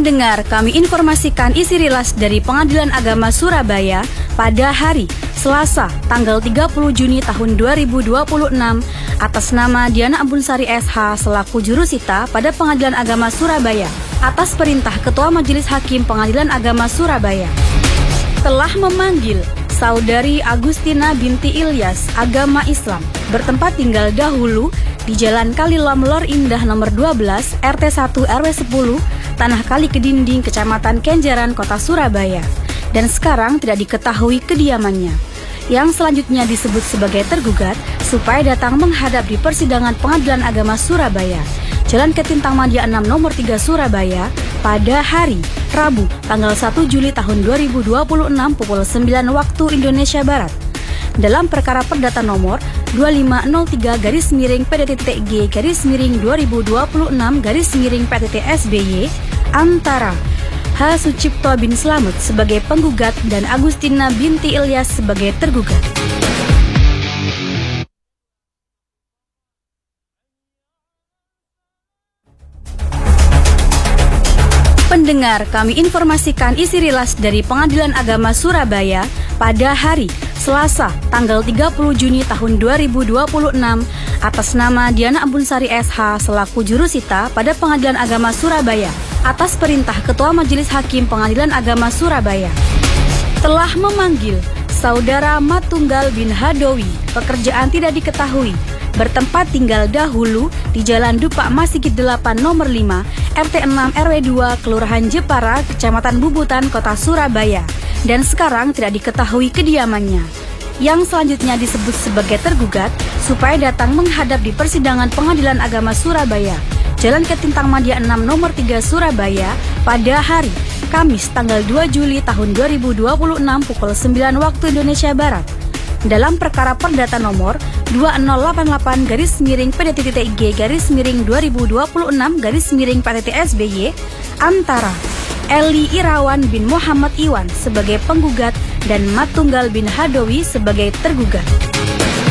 Pendengar, kami informasikan isi rilas dari Pengadilan Agama Surabaya pada hari Selasa, tanggal 30 Juni tahun 2026 atas nama Diana Ambunsari SH selaku jurusita pada Pengadilan Agama Surabaya atas perintah Ketua Majelis Hakim Pengadilan Agama Surabaya telah memanggil Saudari Agustina binti Ilyas, agama Islam, bertempat tinggal dahulu di Jalan Kalilam Lor Indah nomor 12, RT 1 RW 10, Tanah Kali Kedinding, Kecamatan Kenjeran, Kota Surabaya, dan sekarang tidak diketahui kediamannya. Yang selanjutnya disebut sebagai tergugat supaya datang menghadap di persidangan Pengadilan Agama Surabaya, Jalan Ketintang Madia 6 nomor 3 Surabaya pada hari Rabu tanggal 1 Juli tahun 2026 pukul 9 waktu Indonesia Barat dalam perkara perdata nomor 2503-PDTG-2026-PTT SBY antara H. Sucipto bin Slamet sebagai penggugat dan Agustina binti Ilyas sebagai tergugat. Pendengar, kami informasikan isi rilas dari Pengadilan Agama Surabaya pada hari Selasa, tanggal 30 Juni tahun 2026 atas nama Diana Ambunsari SH selaku jurusita pada Pengadilan Agama Surabaya atas perintah Ketua Majelis Hakim Pengadilan Agama Surabaya telah memanggil Saudara Matunggal bin Hadowi, pekerjaan tidak diketahui, bertempat tinggal dahulu di Jalan Dupak Masigit 8 nomor 5, RT 6 RW 2, Kelurahan Jepara, Kecamatan Bubutan, Kota Surabaya, dan sekarang tidak diketahui kediamannya. Yang selanjutnya disebut sebagai tergugat supaya datang menghadap di persidangan Pengadilan Agama Surabaya, Jalan Ketintang Madia 6 nomor 3 Surabaya pada hari Kamis tanggal 2 Juli tahun 2026 pukul 9 waktu Indonesia Barat dalam perkara perdata nomor 2088-PDTG-2026-PTT SBY antara Eli Irawan bin Muhammad Iwan sebagai penggugat dan Matunggal bin Hadowi sebagai tergugat.